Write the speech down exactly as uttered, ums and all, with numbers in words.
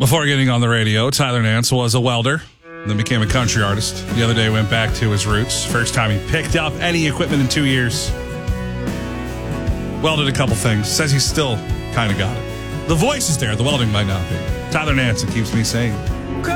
Before getting on the radio, Tyler Nance was a welder, then became a country artist. The other day went back to his roots. First time he picked up any equipment in two years. Welded a couple things. Says he's still kind of got it. The voice is there. The welding might not be. Tyler Nance, it keeps me sane.